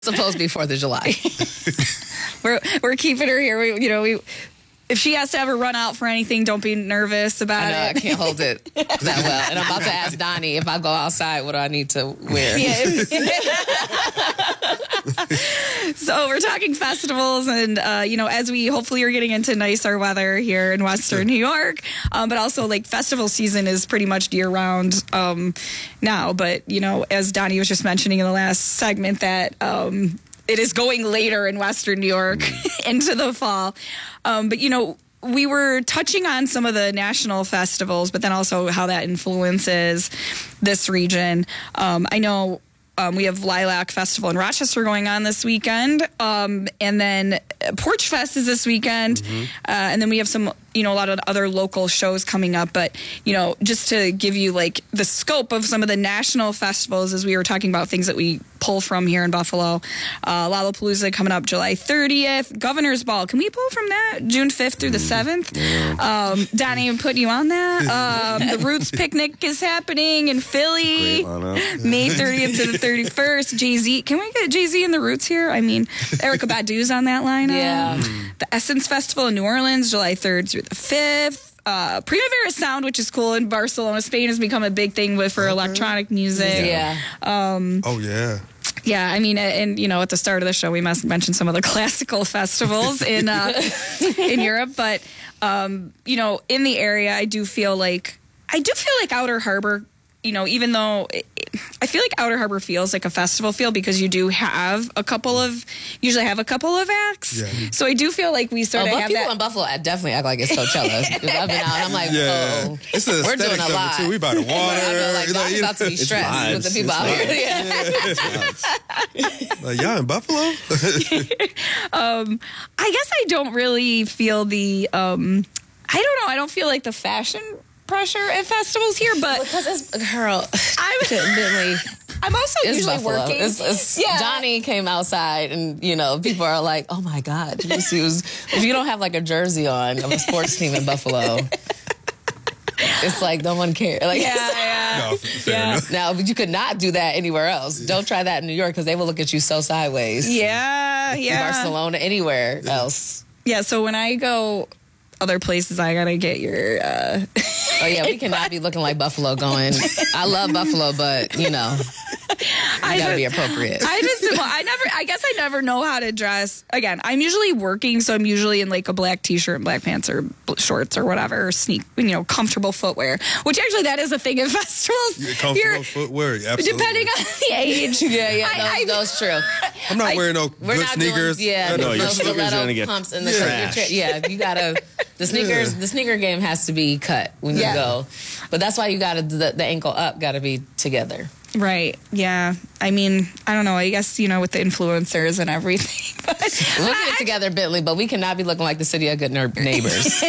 Supposed to be 4th of July. We're keeping her here. If she has to ever run out for anything, don't be nervous about it. I can't hold it that well. And I'm about to ask Donnie, if I go outside, what do I need to wear? Yeah. So we're talking festivals, and as we hopefully are getting into nicer weather here in Western New York, but also like festival season is pretty much year round now. But as Donnie was just mentioning in the last segment, that it is going later in Western New York into the fall. But we were touching on some of the national festivals, but then also how that influences this region. I know we have Lilac Festival in Rochester going on this weekend. And then Porch Fest is this weekend. And then we have some, a lot of other local shows coming up. But, just to give you like the scope of some of the national festivals, as we were talking about things that we pull from here in Buffalo. Lollapalooza coming up July 30th. Governor's Ball. Can we pull from that? June 5th through the 7th. Donnie, I'm putting you on that. The Roots Picnic is happening in Philly. May 30th to the 31st. Jay-Z. Can we get Jay-Z and the Roots here? I mean, Erykah Badu's on that lineup. Yeah. The Essence Festival in New Orleans, July 3rd through the 5th. Primavera Sound, which is cool in Barcelona, Spain, has become a big thing for electronic music. Yeah. Oh, yeah. Yeah, I mean, and at the start of the show, we must mention some of the classical festivals in Europe. But in the area, I do feel like Outer Harbor. Even though I feel like Outer Harbor feels like a festival feel because you do have usually have a couple of acts. Yeah. So I do feel like we sort of have people that. in Buffalo definitely act like it's Coachella. I've been out and I'm like, it's an we're doing a aesthetics of lot. it too. We by the water. I feel like I'm about to be stressed with the people out here. Like, y'all in Buffalo? I guess I don't really feel the. I don't know. I don't feel like the fashion pressure at festivals here, but because it's girl, I'm also usually Buffalo. working. Johnny came outside, and people are like, "Oh my God!" If you don't have like a jersey on of a sports team in Buffalo, it's like no one cares. Like, No, fair enough. Now, but you could not do that anywhere else. Don't try that in New York because they will look at you so sideways. Yeah. Barcelona, anywhere else. Yeah. So when I go other places, I gotta get your. Oh yeah, we cannot be looking like Buffalo going. I love Buffalo, but you gotta be appropriate. I guess I never know how to dress. Again, I'm usually working, so I'm usually in like a black t-shirt and black pants or shorts or whatever, or comfortable footwear. Which actually that is a thing at festivals. Comfortable footwear, absolutely. Depending on the age. That's true. I'm not wearing no good sneakers. No, your sneakers are gonna get pumps in the trash. Yeah, you gotta. The sneakers, the sneaker game has to be cut when you go, but that's why you gotta the ankle up got to be together. Right. Yeah. I mean, I don't know. I guess with the influencers and everything. We'll get it together, Bentley, but we cannot be looking like the city of good neighbors.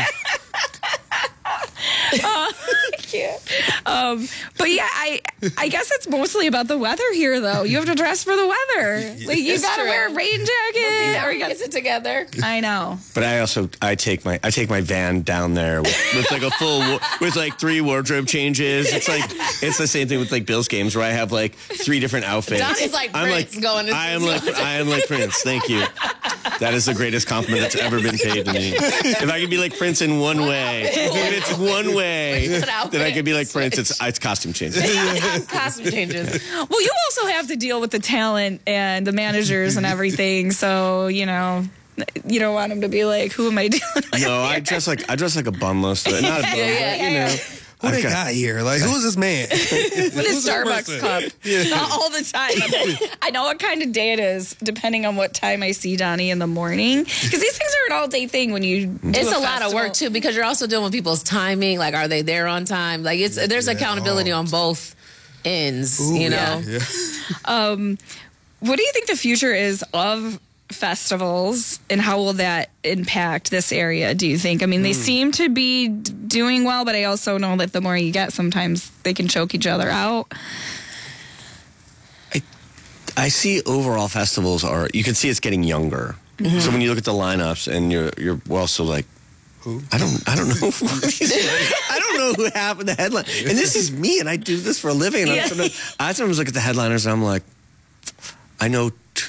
But yeah, I guess it's mostly about the weather here, though. You have to dress for the weather. Like you gotta wear a rain jacket, or you gotta sit together. I know. But I take my van down there with like a full with like 3 wardrobe changes. It's the same thing with like Bills games where I have like 3 different outfits. Donnie's like Prince going. I am like Prince. Thank you. That is the greatest compliment that's ever been paid to me. If I could be like Prince in one way, if it's one way that I could be like Prince, it's costume changes. Costume changes. Well, you also have to deal with the talent and the managers and everything, so you don't want them to be like, "Who am I dealing with?" No, I dress like a bum most of it. Not a bum, Who they got here? Like, who's this man? With a Starbucks cup. Not all the time. I know what kind of day it is, depending on what time I see Donnie in the morning. Because these things are an all-day thing when you do It's a lot festival. of work, too, because you're also dealing with people's timing. Like, are they there on time? Like, there's accountability on both ends, Ooh, know? Yeah. What do you think the future is of festivals, and how will that impact this area, do you think? I mean, they seem to be doing well, but I also know that the more you get, sometimes they can choke each other out. I see overall festivals you can see it's getting younger. Mm-hmm. So when you look at the lineups and you're also like, who? I don't know. I don't know who happened the headline. And this is me, and I do this for a living. And I sometimes look at the headliners and I'm like, I know